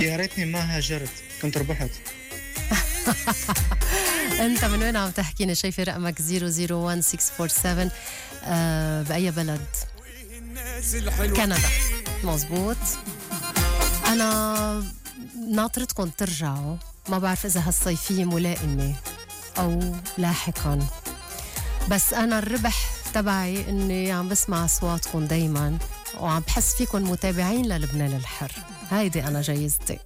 يا ريتني ما هاجرت، كنت ربحت. انت من وين عم تحكينا؟ شايفه رقمك 001647. بأي بلد؟ كندا. مزبوط. انا ناطرتكم ترجعوا، ما بعرف اذا هالصيفيه ملائمه او لاحقا، بس انا الربح تبعي اني عم بسمع اصواتكم دايما وعم بحس فيكم متابعين للبنان الحر. هيدي انا جايزتي.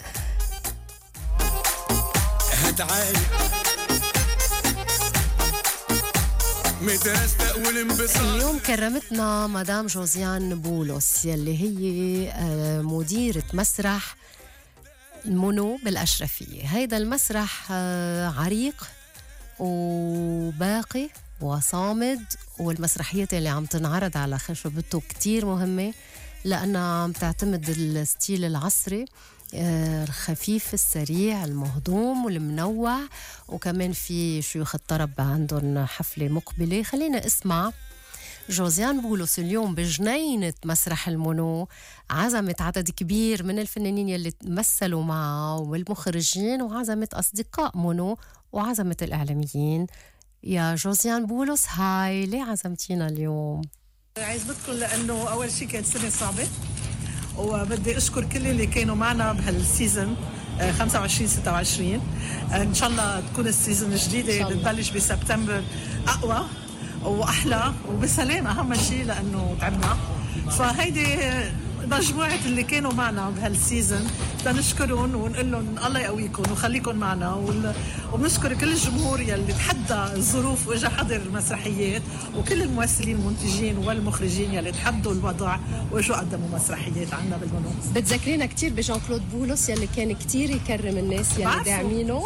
اليوم كرمتنا مدام جوزيان بولس يلي هي مديرة مسرح المونو بالأشرفية. هيدا المسرح عريق وباقي وصامد، والمسرحيات اللي عم تنعرض على خشبته كتير مهمة لأنها عم تعتمد الستيل العصري الخفيف السريع المهضوم والمنوع، وكمان في شيوخ الطرب عندهم حفلة مقبلة. خلينا اسمع جوزيان بولس اليوم بجنينة مسرح المونو. عزمت عدد كبير من الفنانين يلي مثلوا معه والمخرجين، وعزمت أصدقاء مونو، وعزمت الإعلاميين. يا جوزيان بولس، هاي ليه عزمتينا اليوم؟ عزمتكم لأنه أول شيء كانت سنة صعبة، وبدي أشكر كل اللي كانوا معنا بهالسيزن 25-26. إن شاء الله تكون السيزن الجديدة بتبلش بسبتمبر أقوى وأحلى وبسلام، أهم شيء لأنه تعبنا. فهيدي مجموعة اللي كانوا معنا بهالسيزن بدنا نشكرهم ونقول لهم الله يقويكم وخليكم معنا، وبنشكر كل الجمهور يلي تحدى الظروف واجا حضر المسرحيات، وكل الممثلين المنتجين والمخرجين يلي تحدوا الوضع واجوا قدموا مسرحيات عنا بالمنو. بتذكرينا كتير بجان كلود بولس يلي كان كتير يكرم الناس يلي داعمينه.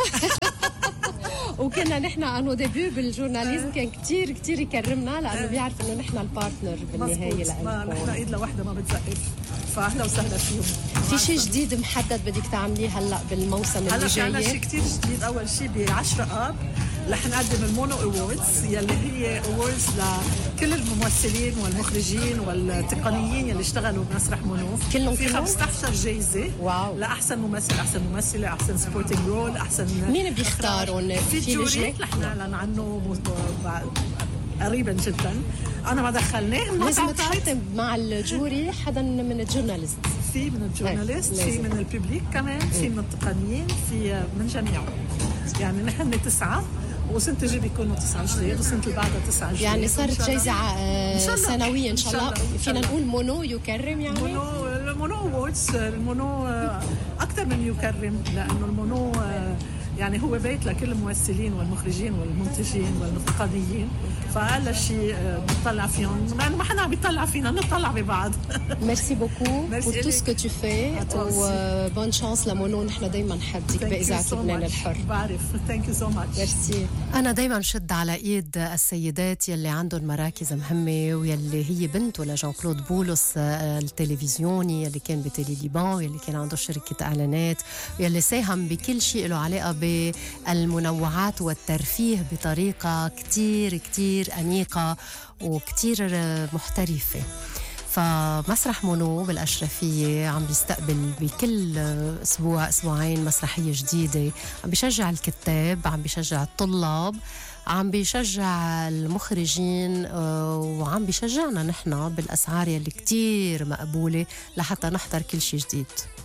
وكنا نحن انو ديبيو بالجورناليزم كان كتير كتير يكرمنا لانه بيعرف انه نحن البارتنر بالنهايه لإلكم. نحن ايد لوحده ما بتزقف، فاهلا وسهلا فيهم. في شيء جديد محدد بدك تعمليه هلا بالموسم اللي جاي؟ هلا في شيء كتير جديد. اول شيء ب10 آب رح نقدم المونو اووردز يلي هي اووردز لكل الممثلين والمخرجين والتقنيين يلي اشتغلوا بمسرح مونو. كلهم في 15 جايزه. واو. لاحسن ممثل، احسن ممثله، احسن سبورتنج رول، احسن. مين بيختارون؟ في جوري رح نعلن عنه قريبا جدا. انا ما دخلناه. لازم تحط مع الجوري حدا من الجورناليست. في من الجورناليست، في من الببليك كمان، في من التقنيين، في من جميعهم. يعني نحن 9 وسنة الجاي بيكونوا 9 جديد، وسنة اللي بعدها 9 جديد. يعني صارت جايزة سنوية إن شاء الله. فينا نقول مونو يكرم يعني؟ المونو أووردز، المونو أكثر من يكرم، لأنه المونو يعني هو بيت لكل الممثلين والمخرجين والمنتجين والتقنيين. فأقل شيء بنطلع فيهم، لأنه ما حدا عم بيطلع فينا، نطلع ببعض. ميرسي بوكو pour tout ce que tu fais وبون شانس لمونو. نحن دايما نحديك بإذاعة لبنان الحر. بعرف. ثانك يو سو ماتش. ميرسي. أنا دايما شد على إيد السيدات يلي عندهم مراكز مهمة، ويلي هي بنته لجان كلود بولس التلفزيوني يلي كان بتيلي ليبان، يلي كان عنده شركة إعلانات، يلي ساهم بكل شيء له علاقة بالمنوعات والترفيه بطريقة كتير كتير أنيقة وكتير محترفة. فمسرح مونو بالأشرفية عم بيستقبل بكل أسبوع أسبوعين مسرحية جديدة، عم بيشجع الكتاب، عم بيشجع الطلاب، عم بيشجع المخرجين، وعم بيشجعنا نحن بالأسعار يلي كتير مقبولة لحتى نحضر كل شيء جديد.